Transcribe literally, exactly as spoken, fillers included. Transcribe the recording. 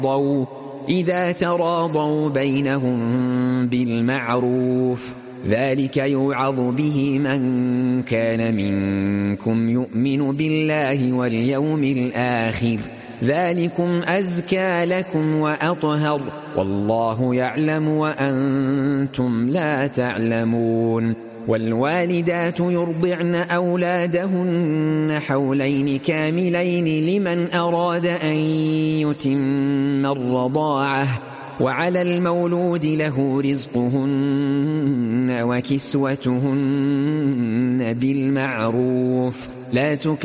إذا تراضوا بينهم بالمعروف ذلك يوعظ به من كان منكم يؤمن بالله واليوم الآخر ذلكم أزكى لكم وأطهر والله يعلم وأنتم لا تعلمون. والوالدات يرضعن أولادهن حولين كاملين لمن أراد أن يتم الرضاعة وعلى المولود له رزقهن وكسوتهن بالمعروف لا